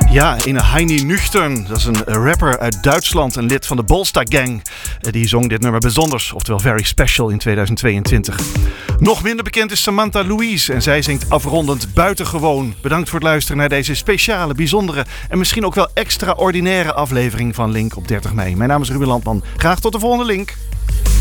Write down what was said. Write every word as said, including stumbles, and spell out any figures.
Ja, in Heini Nuchtern, dat is een rapper uit Duitsland, een lid van de Bolster Gang. Die zong dit nummer bijzonders, oftewel very special in tweeduizend tweeëntwintig. Nog minder bekend is Samantha Louise en zij zingt afrondend buitengewoon. Bedankt voor het luisteren naar deze speciale, bijzondere en misschien ook wel extraordinaire aflevering van Link op dertig mei. Mijn naam is Ruben Landman. Graag tot de volgende Link.